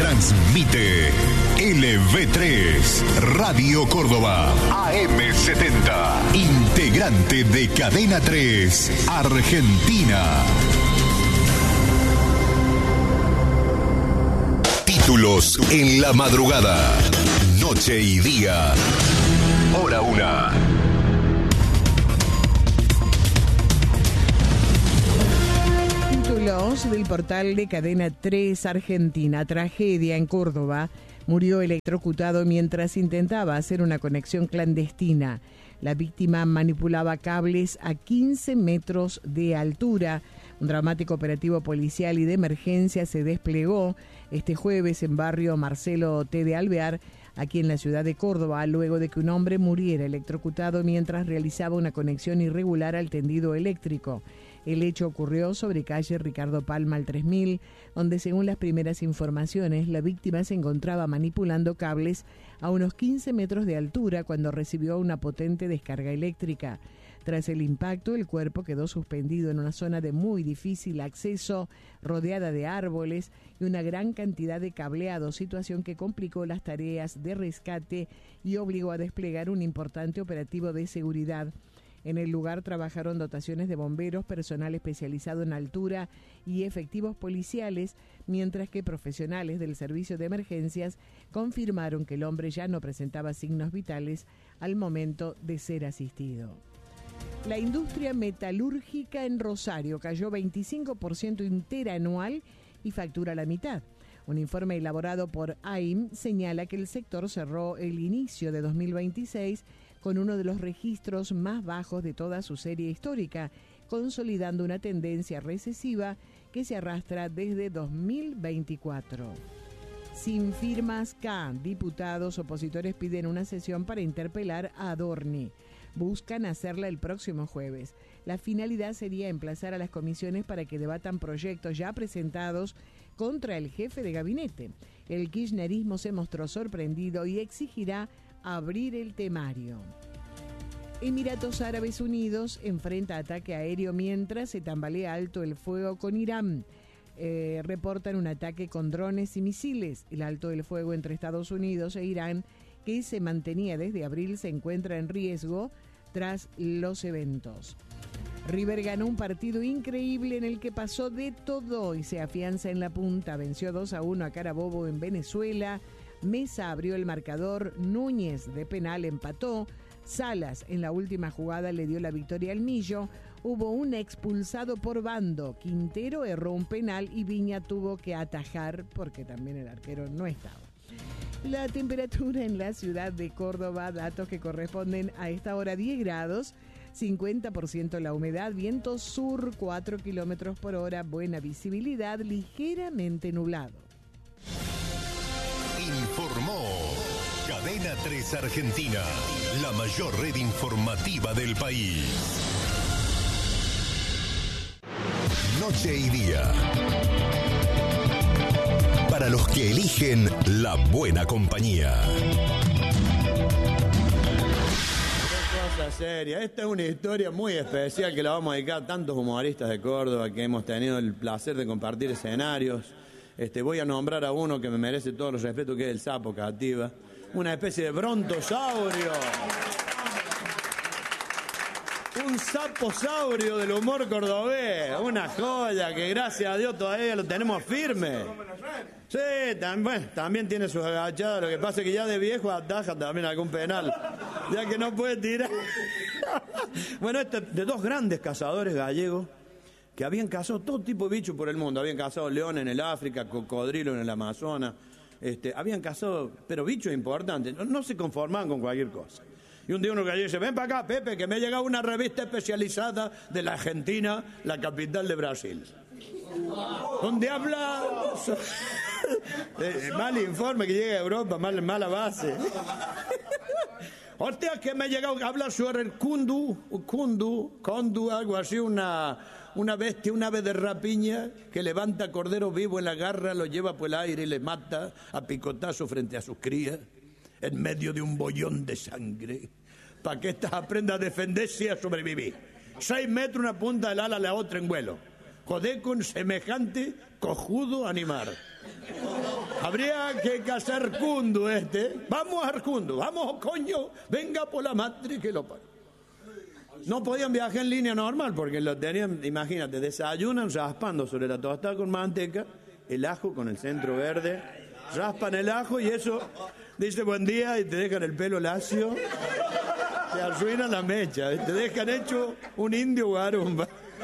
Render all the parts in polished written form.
Transmite LV3, Radio Córdoba, AM70, integrante de Cadena 3, Argentina. Títulos en la madrugada, noche y día, hora 1. Del portal de Cadena 3 Argentina. Tragedia en Córdoba. Murió electrocutado mientras intentaba hacer una conexión clandestina. La víctima manipulaba cables a 15 metros de altura. Un dramático operativo policial y de emergencia se desplegó este jueves en barrio Marcelo T. de Alvear, aquí en la ciudad de Córdoba, luego de que un hombre muriera electrocutado mientras realizaba una conexión irregular al tendido eléctrico. El hecho ocurrió sobre calle Ricardo Palma al 3000, donde según las primeras informaciones, la víctima se encontraba manipulando cables a unos 15 metros de altura cuando recibió una potente descarga eléctrica. Tras el impacto, el cuerpo quedó suspendido en una zona de muy difícil acceso, rodeada de árboles y una gran cantidad de cableado, situación que complicó las tareas de rescate y obligó a desplegar un importante operativo de seguridad. En el lugar trabajaron dotaciones de bomberos, personal especializado en altura y efectivos policiales, mientras que profesionales del servicio de emergencias confirmaron que el hombre ya no presentaba signos vitales al momento de ser asistido. La industria metalúrgica en Rosario cayó 25% interanual y factura la mitad. Un informe elaborado por AIM señala que el sector cerró el inicio de 2026 con uno de los registros más bajos de toda su serie histórica, consolidando una tendencia recesiva que se arrastra desde 2024. Sin firmas K, diputados opositores piden una sesión para interpelar a Adorni. Buscan hacerla el próximo jueves. La finalidad sería emplazar a las comisiones para que debatan proyectos ya presentados contra el jefe de gabinete. El kirchnerismo se mostró sorprendido y exigirá abrir el temario. Emiratos Árabes Unidos enfrenta ataque aéreo mientras se tambalea alto el fuego con Irán. Reportan un ataque con drones y misiles. El alto el fuego entre Estados Unidos e Irán, que se mantenía desde abril, se encuentra en riesgo tras los eventos. River ganó un partido increíble en el que pasó de todo y se afianza en la punta. Venció 2-1 a Carabobo en Venezuela. Mesa abrió el marcador, Núñez de penal empató, Salas en la última jugada le dio la victoria al Millo, hubo un expulsado por bando, Quintero erró un penal y Viña tuvo que atajar porque también el arquero no estaba. La temperatura en la ciudad de Córdoba, datos que corresponden a esta hora 10 grados, 50% la humedad, viento sur 4 kilómetros por hora, buena visibilidad, ligeramente nublado. Informó Cadena 3 Argentina, la mayor red informativa del país. Noche y día. Para los que eligen la buena compañía. Cosa seria. Esta es una historia muy especial que la vamos a dedicar a tantos humoristas de Córdoba que hemos tenido el placer de compartir escenarios. Voy a nombrar a uno que me merece todos los respetos, que es el Sapo Cativa, una especie de brontosaurio, un saposaurio del humor cordobés, una joya que gracias a Dios todavía lo tenemos firme. Sí, también tiene sus agachadas, lo que pasa es que ya de viejo ataja también algún penal, ya que no puede tirar. Bueno, de dos grandes cazadores gallegos, que habían cazado todo tipo de bichos por el mundo. Habían cazado leones en el África, cocodrilo en el Amazonas. Habían cazado, pero bichos importantes. No se conformaban con cualquier cosa. Y un día uno cayó y dice, ven para acá, Pepe, que me ha llegado una revista especializada de la Argentina, la capital de Brasil. Donde habla... mal informe que llega a Europa, mala base. Hostia, que me ha llegado a hablar sobre el kundu, algo así, una bestia, un ave de rapiña que levanta cordero vivo en la garra, lo lleva por el aire y le mata a picotazo frente a sus crías, en medio de un bollón de sangre, para que éstas aprendan a defenderse y a sobrevivir. 6 metros una punta del ala, la otra en vuelo. Joder con semejante cojudo animal. Habría que cazar Cundu Vamos a Arcundu, vamos, coño, venga por la madre que lo pague. No podían viajar en línea normal porque lo tenían, imagínate, desayunan raspando sobre la tostada con manteca, el ajo con el centro verde, raspan el ajo y eso dice buen día y te dejan el pelo lacio, te arruinan la mecha, te dejan hecho un indio guarumba.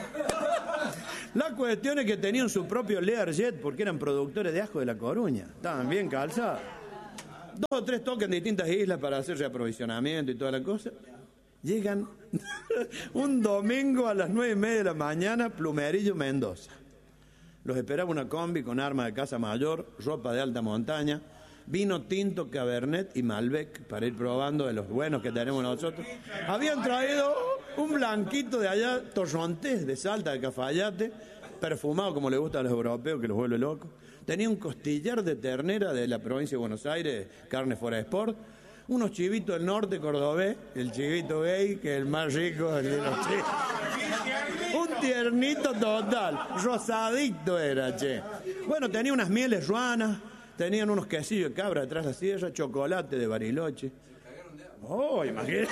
La cuestión es que tenían su propio Learjet porque eran productores de ajo de La Coruña. Estaban bien calzados. 2 o 3 toques en distintas islas para hacer reaprovisionamiento y toda la cosa. Llegan un domingo a las 9:30 de la mañana, Plumerillo, Mendoza. Los esperaba una combi con armas de caza mayor, ropa de alta montaña, vino tinto, Cabernet y Malbec para ir probando de los buenos que tenemos nosotros. Habían traído un blanquito de allá, torrontés de Salta, de Cafayate, perfumado como le gusta a los europeos, que los vuelve locos. Tenía un costillar de ternera de la provincia de Buenos Aires, carne fuera de sport. Unos chivitos del norte cordobés, el chivito gay, que es el más rico de los chivos. Un tiernito total, rosadito era, che. Bueno, tenía unas mieles ruanas, tenían unos quesillos de cabra detrás de la sierra, chocolate de Bariloche. Oh, imagínate.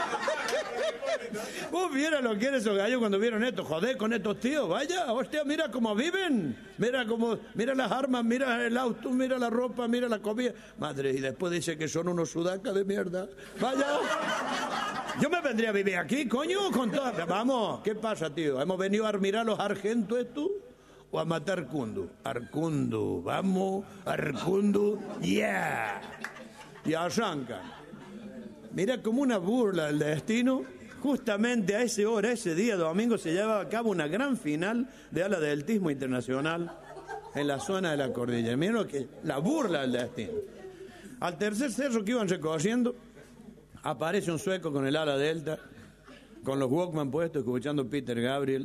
Vos vieras lo que eran esos gallos cuando vieron esto, joder, con estos tíos, vaya, hostia, mira cómo viven, mira las armas, mira el auto, mira la ropa, mira la comida. Madre, y después dice que son unos sudacas de mierda. Vaya, yo me vendría a vivir aquí, coño, con toda... Vamos, ¿qué pasa, tío? ¿Hemos venido a admirar a los argentos estos o a matar Cundu? Arcundu, vamos, Arcundu, yeah. Y arrancan. Mira como una burla del destino. Justamente a esa hora, ese día domingo, se llevaba a cabo una gran final de ala de atletismo internacional en la zona de la cordillera. Miren lo que la burla del destino. Al tercer cerro que iban recorriendo, aparece un sueco con el ala delta, con los Walkman puestos, escuchando Peter Gabriel.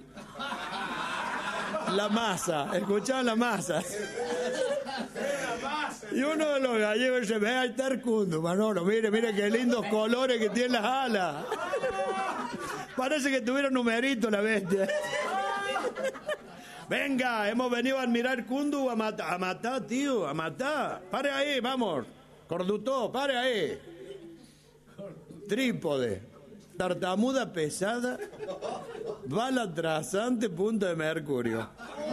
La masa, escuchaban la masa. Y uno de los gallegos dice, ve a estar Cundu, Manolo, mire qué lindos colores que tiene las alas. Parece que tuviera un numerito la bestia. Venga, hemos venido a admirar Cundu, a matar, tío, a matar. Pare ahí, vamos. Cordutó, pare ahí. Trípode, tartamuda pesada, bala trazante, punta de mercurio.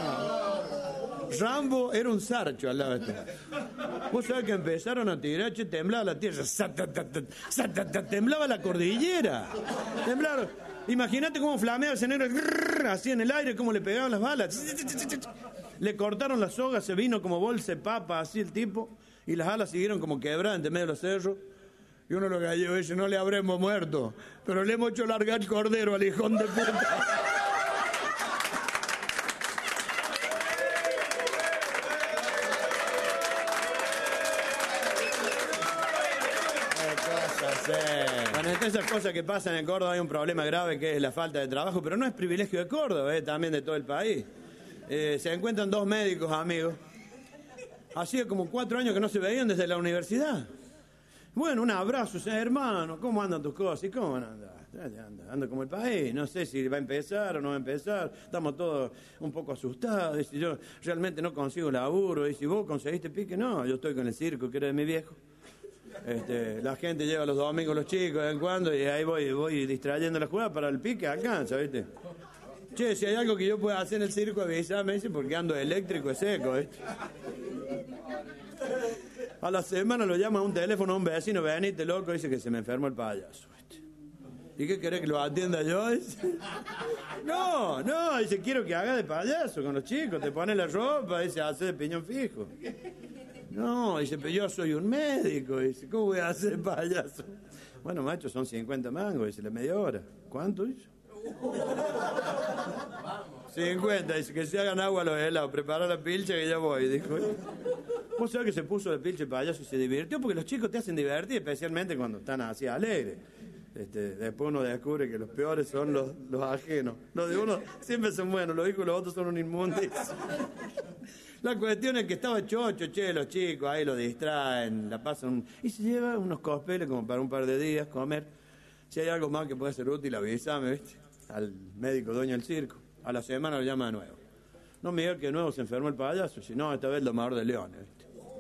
Rambo era un sarcho al lado de esto. Vos sabés que empezaron a tirar, che, temblaba la tierra, temblaba la cordillera. Temblaron. Imagínate cómo flameaba ese negro, así en el aire, cómo le pegaban las balas. Le cortaron las sogas, se vino como bolsa de papa, así el tipo, y las alas siguieron como quebradas entre medio de los cerros. Y uno de los gallegos dice, no le habremos muerto, pero le hemos hecho largar cordero al hijón de puta. Bueno, entre esas cosas que pasan en Córdoba hay un problema grave que es la falta de trabajo, pero no es privilegio de Córdoba, también de todo el país. Se encuentran 2 médicos amigos, hacía como 4 años que no se veían desde la universidad. Bueno, un abrazo, hermano, ¿cómo andan tus cosas? ¿Y cómo andan? Ando como el país, no sé si va a empezar o no va a empezar, estamos todos un poco asustados, dice, yo realmente no consigo laburo, dice, ¿vos conseguiste pique? No, yo estoy con el circo que era de mi viejo. La gente lleva los domingos los chicos de vez en cuando y ahí voy distrayendo la jugada para el pique, alcanza, ¿viste? Che, si hay algo que yo pueda hacer en el circo, avísame, dice, porque ando eléctrico y seco, ¿viste? A la semana lo llama a un teléfono a un vecino, venite loco, dice que se me enfermó el payaso, ¿viste? ¿Y qué querés que lo atienda yo? Dice. No, dice, quiero que haga de payaso con los chicos, te pone la ropa, dice, hace de piñón fijo. No, dice, pero yo soy un médico, dice, ¿cómo voy a hacer payaso? Bueno, macho, son 50 mangos, dice, la media hora. ¿Cuánto, dice? 50, dice, que se hagan agua los helados, prepara la pilcha que ya voy, dijo. ¿Vos sabés que se puso de pilcha el payaso y se divirtió? Porque los chicos te hacen divertir, especialmente cuando están así alegres. Después uno descubre que los peores son los ajenos. Los de uno siempre son buenos, los hijos y los otros son un inmundicio. La cuestión es que estaba chocho, che, los chicos ahí lo distraen, la pasan y se lleva unos cospeles como para un par de días comer. Si hay algo más que puede ser útil, avísame, ¿viste? Al médico dueño del circo. A la semana lo llama de nuevo. No me diga que de nuevo se enfermó el payaso, si no, esta vez el domador de leones, ¿viste?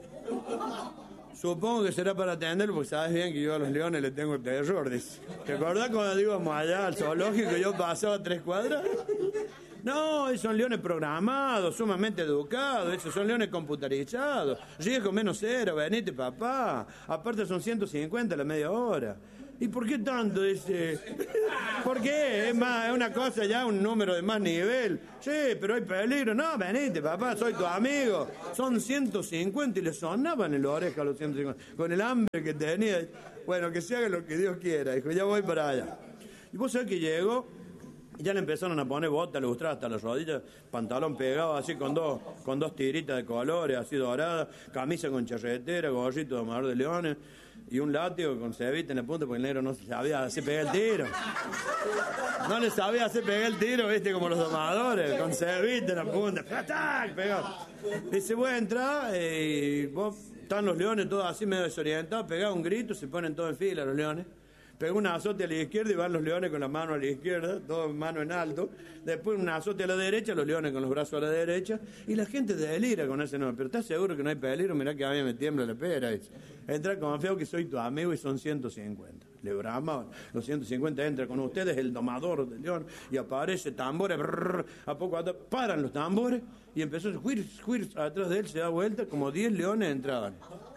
Supongo que será para atenderlo, porque sabes bien que yo a los leones les tengo terror. Dice. ¿Te acordás cuando íbamos allá al zoológico y yo pasaba 3 cuadras? No, esos son leones programados, sumamente educados, esos son leones computarizados. Riesgo menos 0, venite papá. Aparte son 150 a la media hora. ¿Y por qué tanto? Dice. ¿Por qué? Es más, es una cosa ya, un número de más nivel. Sí, pero hay peligro. No, venite, papá, soy tu amigo. Son 150 y le sonaban en la oreja a los 150. Con el hambre que tenía. Bueno, que se haga lo que Dios quiera. Dijo, ya voy para allá. Y vos sabés que llegó, y ya le empezaron a poner botas lustradas hasta las rodillas, pantalón pegado así con dos tiritas de colores, así doradas, camisa con charretera, gorrito de amador de leones. Y un látigo con cebita en la punta, porque el negro no sabía hacer pegar el tiro. No le sabía hacer pegar el tiro, viste, como los domadores, con cebita en la punta. ¡Tac! Pegado. Dice, voy a entrar y vos, están los leones todos así medio desorientados, pegado un grito, se ponen todos en fila los leones. Pegó un azote a la izquierda y van los leones con la mano a la izquierda, todos mano en alto. Después un azote a la derecha, los leones con los brazos a la derecha. Y la gente delira con ese nombre. Pero ¿estás seguro que no hay peligro? Mirá que a mí me tiembla la pera. Entra confiado que soy tu amigo y son 150. Le brama, los 150 entra con ustedes, el domador del león, y aparece tambores, brrr, a poco atrás, paran los tambores y empezó a juir atrás de él, se da vuelta, como 10 leones entraban.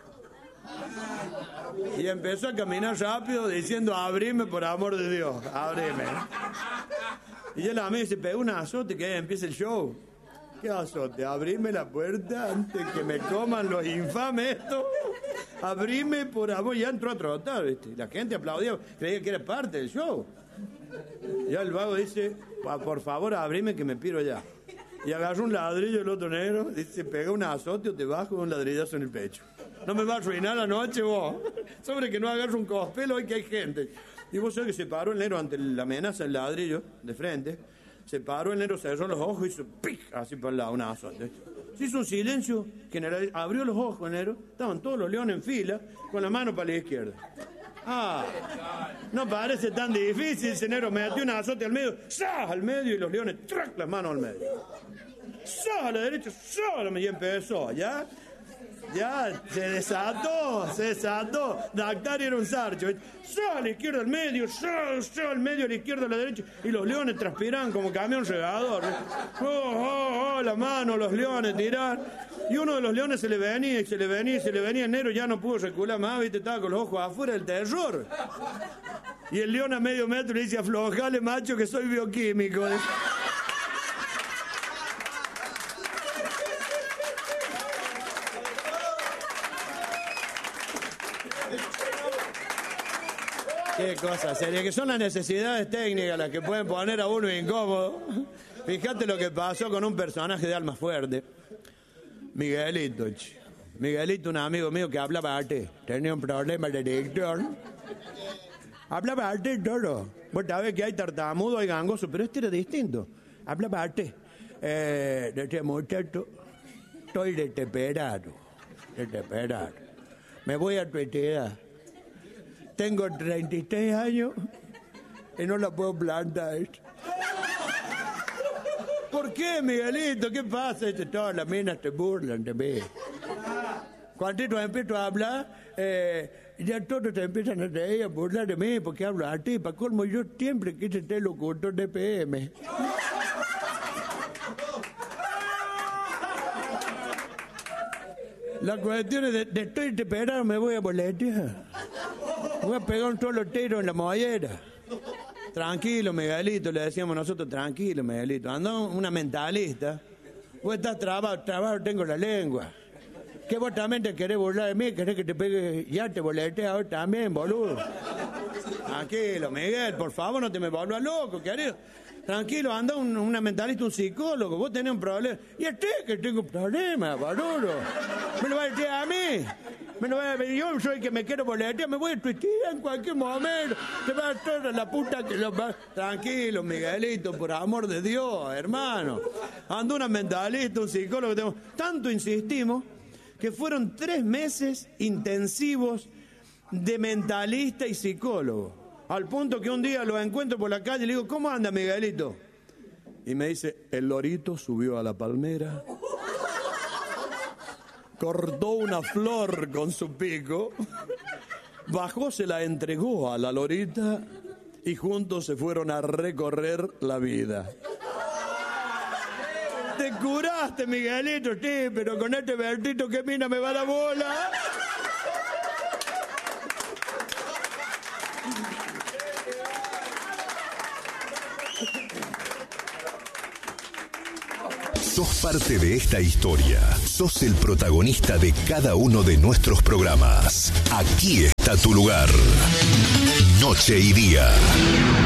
Y empezó a caminar rápido diciendo, abrime por amor de Dios, abrime. Y él a mí se pegó un azote que ahí empieza el show. ¿Qué azote? Abrime la puerta antes que me coman los infames estos. Abrime por amor. Ya entró a trotar, ¿viste? La gente aplaudía, creía que era parte del show. Ya el vago dice, por favor, abrime que me piro ya. Y agarró un ladrillo el otro negro, dice, pega un azote o te bajo un ladrillazo en el pecho. No me va a arruinar la noche vos. Sobre que no agarro un cospelo hoy que hay gente. Y vos sabés que se paró el negro ante la amenaza del ladrillo de frente. Se paró el negro, cerró los ojos y hizo ¡pic! Así por el lado, un azote. Se hizo un silencio general. Abrió los ojos el negro. Estaban todos los leones en fila con la mano para la izquierda. Ah, no parece tan difícil. Ese negro metió un azote al medio. ¡Sah! Al medio y los leones ¡trac! Las manos al medio. ¡Sah! A la derecha. ¡Sah! A la media. Y empezó. Ya, se desató. Dactari era un sarcho. ¡Sá a la izquierda al medio! ¡Sá al medio a la izquierda a la derecha! Y los leones transpiraban como camión regador. La mano, los leones tirar. Y uno de los leones se le venía. El negro ya no pudo recular más, ¿viste? Estaba con los ojos afuera del terror. Y el león a medio metro le dice, aflojale, macho, que soy bioquímico. Qué cosa seria, que son las necesidades técnicas las que pueden poner a uno incómodo. Fíjate lo que pasó con un personaje de alma fuerte. Miguelito, un amigo mío que hablaba arte, tenía un problema de dicción. Hablaba arte todo. Vos sabés que hay tartamudo, hay gangoso, pero este era distinto. Hablaba arte. De este muchacho, estoy desesperado. Me voy a tuitear. Tengo 33 años y no la puedo plantar. ¿Por qué, Miguelito? ¿Qué pasa? Todas las minas te burlan de mí. Cuando tú empiezo a hablar, ya todos te empiezan a reír, a burlar de mí porque hablo a ti. Para colmo, yo siempre quise ser locutor de PM. La cuestión es de estoy desesperado, me voy a boletear. Voy a pegar un solo tiro en la mollera. Tranquilo, Miguelito, le decíamos nosotros, tranquilo, Miguelito. Anda una mentalista. Vos estás trabado, tengo la lengua. Que vos también te querés burlar de mí, querés que te pegue, ya te boleteas ahora también, boludo. Tranquilo, Miguel, por favor, no te me vuelvas loco, querido. Tranquilo, anda una mentalista, un psicólogo, vos tenés un problema. Y este que tengo un problema, boludo. Me lo va a decir a mí. Yo soy el que me quiero boletear, me voy a tuitear en cualquier momento. Te va a estar a la puta que lo va. Tranquilo, Miguelito, por amor de Dios, hermano. Anda una mentalista, un psicólogo. Tanto insistimos que fueron 3 meses intensivos de mentalista y psicólogo. Al punto que un día lo encuentro por la calle y le digo, ¿cómo anda, Miguelito? Y me dice, el lorito subió a la palmera. cortó una flor con su pico, bajó, se la entregó a la lorita y juntos se fueron a recorrer la vida. Te curaste, Miguelito, sí, pero con este Bertito, ¿qué mina me va a dar bola? Sos parte de esta historia. Sos el protagonista de cada uno de nuestros programas. Aquí está tu lugar. Noche y día.